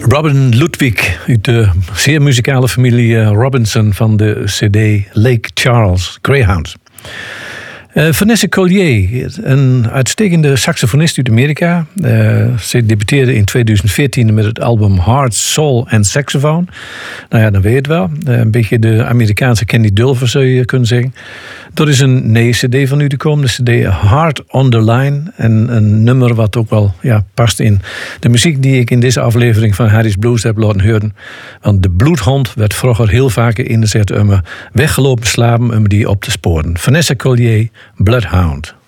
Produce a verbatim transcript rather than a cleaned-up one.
Robin Ludwig uit de zeer muzikale familie Robinson van de cd Lake Charles, Greyhound. Uh, Vanessa Collier, een uitstekende saxofonist uit Amerika. Uh, ze debuteerde in tweeduizend veertien met het album Heart, Soul and Saxophone. Nou ja, dan weet je het wel. Uh, een beetje de Amerikaanse Candy Dulfer zou je kunnen zeggen. Dat is een nieuwe cd van u te komen, de cd Heart on the Line. En een nummer wat ook wel ja, past in de muziek die ik in deze aflevering van Harry's Blues heb laten horen. Want de bloedhond werd vroeger heel vaak ingezet om weggelopen slaven om die op te sporen. Vanessa Collier, Bloodhound.